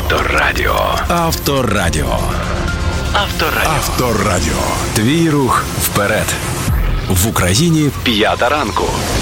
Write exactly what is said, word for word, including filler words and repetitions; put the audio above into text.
Авторадіо. Авторадіо. Авторадіо. Авторадіо. Твій рух вперед. В Україні п'ята ранку.